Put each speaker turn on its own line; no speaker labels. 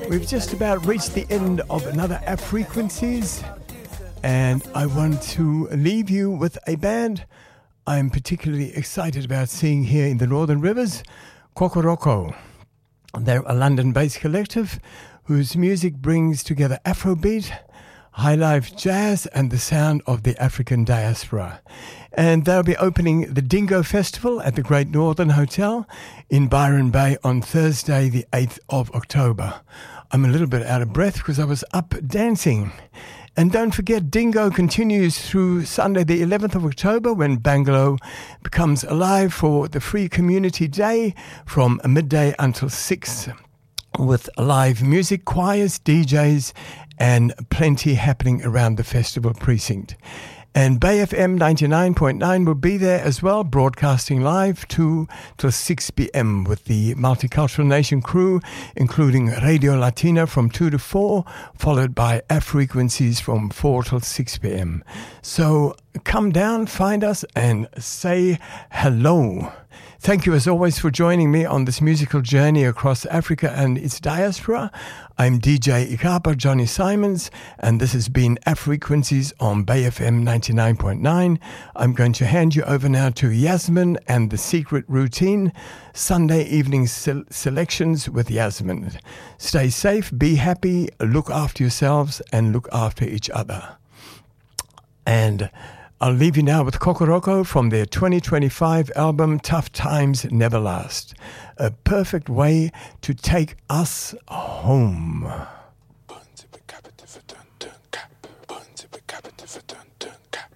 We've just about reached the end of another Frequencies, and I want to leave you with a band I'm particularly excited about seeing here in the Northern Rivers, Kokoroko. They're a London-based collective whose music brings together Afrobeat, high-life jazz and the sound of the African diaspora. And they'll be opening the Dingo Festival at the Great Northern Hotel in Byron Bay on Thursday, the 8th of October. I'm a little bit out of breath because I was up dancing. And don't forget, Dingo continues through Sunday, the 11th of October, when Bangalow becomes alive for the Free Community Day from midday until 6, with live music, choirs, DJs, and plenty happening around the festival precinct. And Bay FM 99.9 will be there as well, broadcasting live 2 till 6 p.m. with the Multicultural Nation crew, including Radio Latina from 2 to 4, followed by Frequencies from 4 till 6 p.m. So come down, find us, and say hello. Thank you as always for joining me on this musical journey across Africa and its diaspora. I'm DJ Ikapa Johnny Simons, and this has been Frequencies on Bay FM 99.9. I'm going to hand you over now to Yasmin and The Secret Routine, Sunday evening selections with Yasmin. Stay safe, be happy, look after yourselves, and look after each other. And I'll leave you now with Kokoroko from their 2025 album, Tough Times Never Last. A perfect way to take us home.